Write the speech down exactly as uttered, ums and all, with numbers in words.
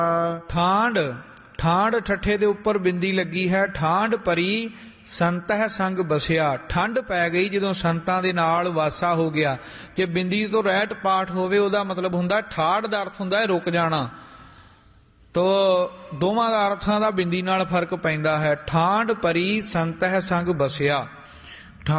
ਠਾਂਡ ਠਾਂਡ ਠੱਠੇ ਦੇ ਉੱਪਰ ਬਿੰਦੀ ਲੱਗੀ ਹੈ। ਠਾਂਡ ਪਰੀ ਸੰਤਹਿ ਸੰਗ ਬਸਿਆ। ਠੰਡ ਪੈ ਗਈ ਜਦੋਂ ਸੰਤਾਂ ਦੇ ਨਾਲ ਵਾਸਾ ਹੋ ਗਿਆ। ਜੇ ਬਿੰਦੀ ਤੋਂ ਰਹਿਤ ਪਾਠ ਹੋਵੇ ਉਹਦਾ ਮਤਲਬ ਹੁੰਦਾ ਠਾੜ ਦਾ ਅਰਥ ਹੁੰਦਾ ਹੈ ਰੁਕ ਜਾਣਾ। ਤੋ ਦੋਵਾਂ ਦਾ ਅਰਥਾਂ ਦਾ ਬਿੰਦੀ ਨਾਲ ਫਰਕ ਪੈਂਦਾ ਹੈ। ਠਾਂਡ ਪਰੀ ਸੰਤਹਿ ਸੰਗ ਬਸਿਆ।